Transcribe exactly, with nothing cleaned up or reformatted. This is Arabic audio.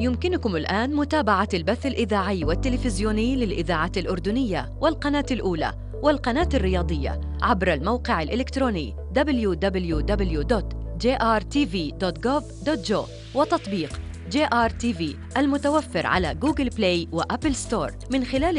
يمكنكم الآن متابعة البث الإذاعي والتلفزيوني للإذاعة الأردنية والقناة الأولى والقناة الرياضية عبر الموقع الإلكتروني دبليو دبليو دبليو دوت جي آر تي في دوت جوف دوت جو وتطبيق جي آر تي في المتوفر على جوجل بلاي وأبل ستور من خلال